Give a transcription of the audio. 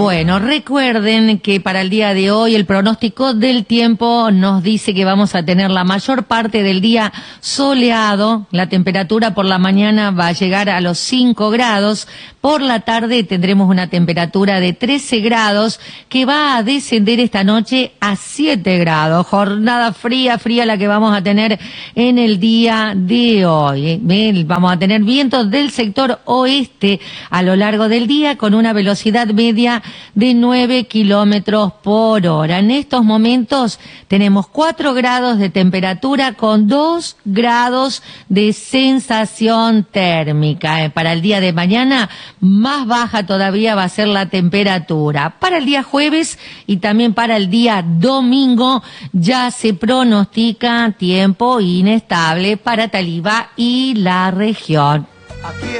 Bueno, recuerden que para el día de hoy el pronóstico del tiempo nos dice que vamos a tener la mayor parte del día soleado. La temperatura por la mañana va a llegar a los 5 grados. Por la tarde tendremos una temperatura de 13 grados que va a descender esta noche a 7 grados. Jornada fría la que vamos a tener en el día de hoy. Vamos a tener vientos del sector oeste a lo largo del día con una velocidad media de 9 kilómetros por hora. En estos momentos tenemos 4 grados de temperatura con 2 grados de sensación térmica. Para el día de mañana, más baja todavía va a ser la temperatura. Para el día jueves y también para el día domingo ya se pronostica tiempo inestable para Talibá y la región. Aquí